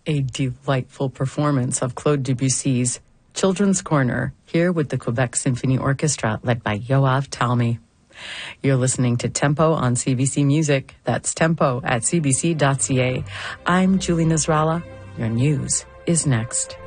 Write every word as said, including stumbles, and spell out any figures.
A delightful performance of Claude Debussy's Children's Corner, here with the Quebec Symphony Orchestra, led by Yoav Talmy. You're listening to Tempo on C B C Music. That's tempo at c b c dot c a. I'm Julie Nasrallah. Your news is next.